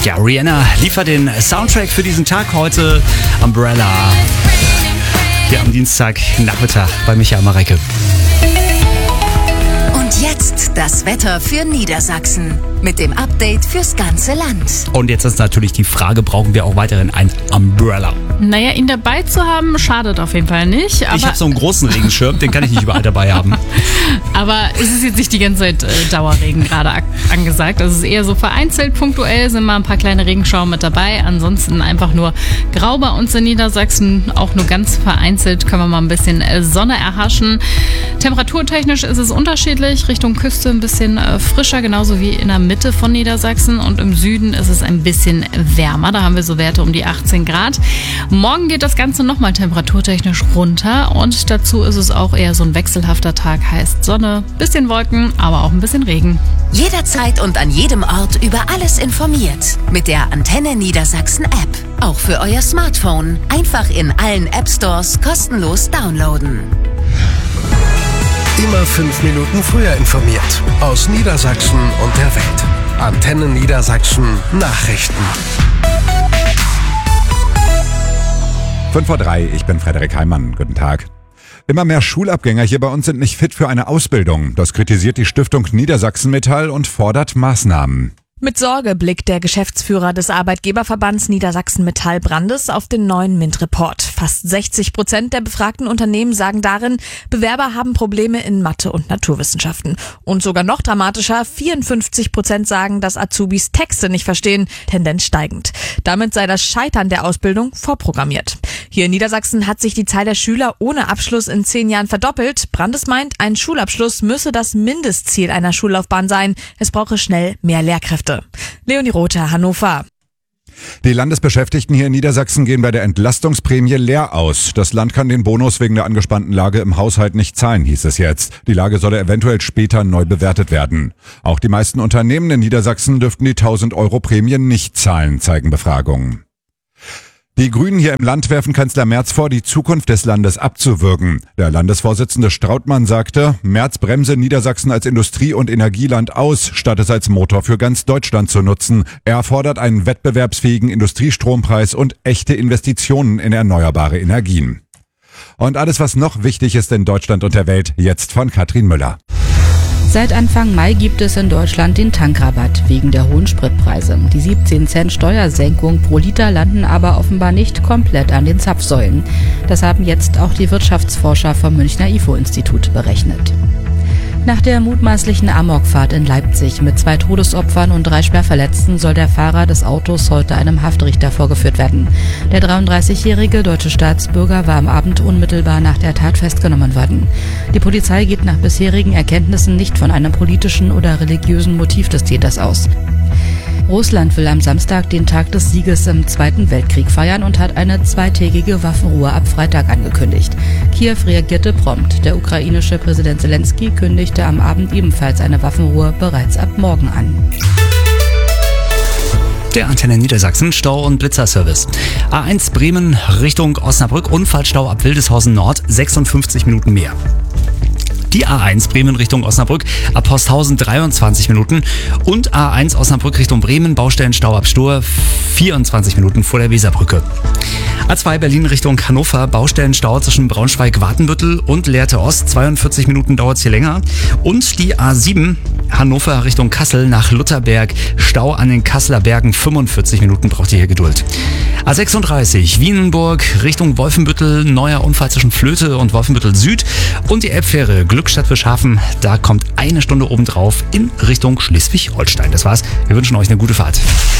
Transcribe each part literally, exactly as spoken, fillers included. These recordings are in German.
Ja, Rihanna liefert den Soundtrack für diesen Tag heute. Umbrella. Hier am Dienstagnachmittag bei Michael Marecke. Und jetzt das Wetter für Niedersachsen mit dem Update fürs ganze Land. Und jetzt ist natürlich die Frage, brauchen wir auch weiterhin ein Umbrella? Naja, ihn dabei zu haben, schadet auf jeden Fall nicht. Aber ich habe so einen großen Regenschirm, den kann ich nicht überall dabei haben. Aber es ist jetzt nicht die ganze Zeit äh, Dauerregen gerade ak- angesagt. Also es ist eher so vereinzelt, punktuell sind mal ein paar kleine Regenschauer mit dabei. Ansonsten einfach nur grau bei uns in Niedersachsen. Auch nur ganz vereinzelt können wir mal ein bisschen äh, Sonne erhaschen. Temperaturtechnisch ist es unterschiedlich. Richtung Küste ein bisschen äh, frischer, genauso wie in der Mitte von Niedersachsen. Und im Süden ist es ein bisschen wärmer. Da haben wir so Werte um die achtzehn Grad. Morgen geht das Ganze nochmal temperaturtechnisch runter. Und dazu ist es auch eher so ein wechselhafter Tag. Heißt Sonne, bisschen Wolken, aber auch ein bisschen Regen. Jederzeit und an jedem Ort über alles informiert. Mit der Antenne Niedersachsen App. Auch für euer Smartphone. Einfach in allen App Stores kostenlos downloaden. Immer fünf Minuten früher informiert. Aus Niedersachsen und der Welt. Antenne Niedersachsen Nachrichten. fünf vor drei, ich bin Frederik Heimann. Guten Tag. Immer mehr Schulabgänger hier bei uns sind nicht fit für eine Ausbildung. Das kritisiert die Stiftung Niedersachsen Metall und fordert Maßnahmen. Mit Sorge blickt der Geschäftsführer des Arbeitgeberverbands Niedersachsen Metall Brandes auf den neuen M I N-Report. Fast sechzig Prozent der befragten Unternehmen sagen darin, Bewerber haben Probleme in Mathe und Naturwissenschaften. Und sogar noch dramatischer, vierundfünfzig Prozent sagen, dass Azubis Texte nicht verstehen, Tendenz steigend. Damit sei das Scheitern der Ausbildung vorprogrammiert. Hier in Niedersachsen hat sich die Zahl der Schüler ohne Abschluss in zehn Jahren verdoppelt. Brandes meint, ein Schulabschluss müsse das Mindestziel einer Schullaufbahn sein. Es brauche schnell mehr Lehrkräfte. Leonie Rother, Hannover. Die Landesbeschäftigten hier in Niedersachsen gehen bei der Entlastungsprämie leer aus. Das Land kann den Bonus wegen der angespannten Lage im Haushalt nicht zahlen, hieß es jetzt. Die Lage solle eventuell später neu bewertet werden. Auch die meisten Unternehmen in Niedersachsen dürften die tausend Euro Prämie nicht zahlen, zeigen Befragungen. Die Grünen hier im Land werfen Kanzler Merz vor, die Zukunft des Landes abzuwürgen. Der Landesvorsitzende Strautmann sagte, Merz bremse Niedersachsen als Industrie- und Energieland aus, statt es als Motor für ganz Deutschland zu nutzen. Er fordert einen wettbewerbsfähigen Industriestrompreis und echte Investitionen in erneuerbare Energien. Und alles, was noch wichtig ist in Deutschland und der Welt, jetzt von Katrin Müller. Seit Anfang Mai gibt es in Deutschland den Tankrabatt wegen der hohen Spritpreise. Die siebzehn Cent Steuersenkung pro Liter landen aber offenbar nicht komplett an den Zapfsäulen. Das haben jetzt auch die Wirtschaftsforscher vom Münchner I F O-Institut berechnet. Nach der mutmaßlichen Amokfahrt in Leipzig mit zwei Todesopfern und drei Schwerverletzten soll der Fahrer des Autos heute einem Haftrichter vorgeführt werden. Der dreiunddreißigjährige deutsche Staatsbürger war am Abend unmittelbar nach der Tat festgenommen worden. Die Polizei geht nach bisherigen Erkenntnissen nicht von einem politischen oder religiösen Motiv des Täters aus. Russland will am Samstag den Tag des Sieges im Zweiten Weltkrieg feiern und hat eine zweitägige Waffenruhe ab Freitag angekündigt. Kiew reagierte prompt. Der ukrainische Präsident Zelensky kündigte am Abend ebenfalls eine Waffenruhe bereits ab morgen an. Der Antenne Niedersachsen Stau- und Blitzerservice. A eins Bremen Richtung Osnabrück, Unfallstau ab Wildeshausen Nord, sechsundfünfzig Minuten mehr. Die A eins Bremen Richtung Osnabrück ab Posthausen dreiundzwanzig Minuten und A eins Osnabrück Richtung Bremen, Baustellenstau ab Stur vierundzwanzig Minuten vor der Weserbrücke. A zwei Berlin Richtung Hannover, Baustellenstau zwischen Braunschweig-Wartenbüttel und Lehrte Ost, zweiundvierzig Minuten dauert es hier länger. Und die A sieben Hannover Richtung Kassel nach Lutherberg, Stau an den Kasseler Bergen, fünfundvierzig Minuten braucht ihr hier Geduld. A sechsunddreißig Wienenburg Richtung Wolfenbüttel, neuer Unfall zwischen Flöte und Wolfenbüttel Süd und die Elbfähre Glückstadt-Fischhafen, da kommt eine Stunde obendrauf in Richtung Schleswig-Holstein. Das war's, wir wünschen euch eine gute Fahrt.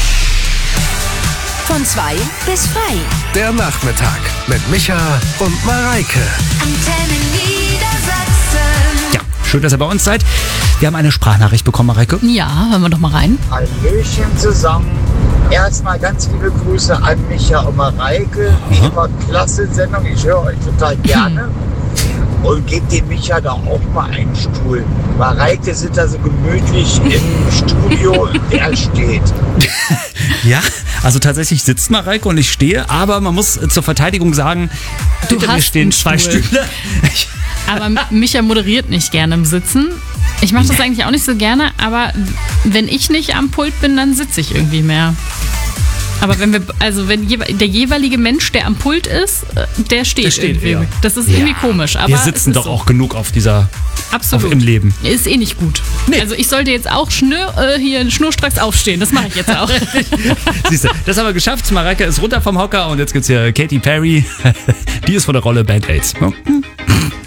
Von zwei bis frei. Der Nachmittag mit Micha und Mareike. Antenne Niedersachsen. Ja, schön, dass ihr bei uns seid. Wir haben eine Sprachnachricht bekommen, Mareike. Ja, hören wir doch mal rein. Hallöchen zusammen. Erstmal ganz liebe Grüße an Micha und Mareike. Wie immer, klasse Sendung. Ich höre euch total gerne. Und gebt dem Micha da auch mal einen Stuhl. Mareike sitzt da so gemütlich im Studio und der steht. Ja, also tatsächlich sitzt Mareike und ich stehe, aber man muss zur Verteidigung sagen, Du hinter mir hast stehen einen zwei Stuhl. Stühle. Aber Micha moderiert nicht gerne im Sitzen. Ich mache das eigentlich auch nicht so gerne, aber wenn ich nicht am Pult bin, dann sitze ich irgendwie mehr. Aber wenn wir, also wenn jewe- der jeweilige Mensch, der am Pult ist, äh, der steht, Der steht, irgendwie. ja. Das ist irgendwie komisch. Aber Wir es sitzen ist doch so. auch genug auf dieser, Absolut. auf, im Leben. Ist eh nicht gut. Nee. Also ich sollte jetzt auch schnür, äh, hier schnurstracks aufstehen. Das mache ich jetzt auch. Siehst du, das haben wir geschafft. Mareike ist runter vom Hocker und jetzt gibt's hier Katy Perry. Die ist von der Rolle Band Aids.